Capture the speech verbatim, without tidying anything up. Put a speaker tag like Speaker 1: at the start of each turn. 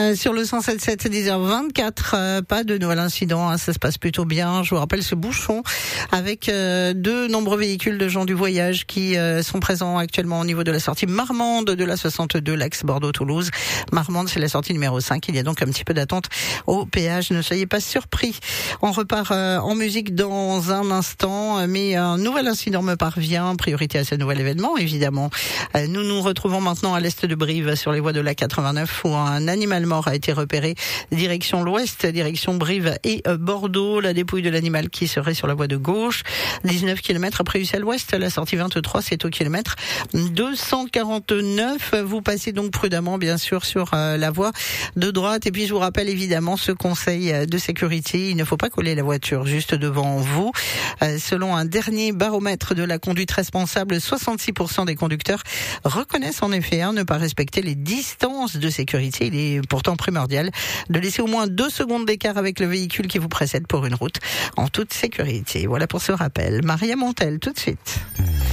Speaker 1: euh, sur le cent sept virgule sept, dix heures vingt-quatre. Euh, pas de nouvel incident, hein, ça se passe plutôt bien. Je vous rappelle ce bouchon avec euh, de nombreux véhicules de gens du voyage qui euh, sont présents actuellement au niveau de la sortie Marmande de la soixante-deux, l'axe Bordeaux-Toulouse. Marmande, c'est la sortie numéro cinq. Il y a donc un petit peu d'attente au péage. Ne soyez pas surpris. On repart euh, en musique dans un instant, mais un nouvel incident me parvient. Priorité à ce nouvel événement, évidemment. Euh, nous nous retrouvons maintenant à l'est de Brive, sur les voies de l'A quatre-vingt-neuf, où un animal mort a été repéré direction l'ouest, direction Brive et Bordeaux. La dépouille de l'animal qui serait sur la voie de gauche, dix-neuf kilomètres après Ussel-Ouest. La sortie vingt-trois, c'est au kilomètre deux cent quarante-neuf. Vous passez donc prudemment, bien sûr, sur euh, la voie de droite. Et puis, je vous rappelle évidemment ce conseil de sécurité. Il ne faut pas coller la voiture juste devant vous. Euh, selon un dernier baromètre de la conduite responsable, soixante-six pour cent des conducteurs reconnaissent en effet hein, ne pas respecter les distances de sécurité. Il est pourtant primordial de laisser au moins deux secondes d'écart avec le véhicule qui vous précède pour une route en toute sécurité. Voilà pour ce rappel. Maria Montel, tout de suite.